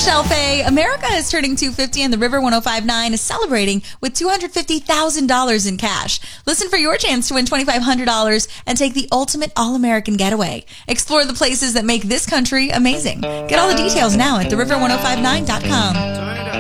Michelle Fay. America is turning 250 and the River 1059 is celebrating with $250,000 in cash. Listen for your chance to win $2,500 and take the ultimate all-American getaway. Explore the places that make this country amazing. Get all the details now at theriver1059.com.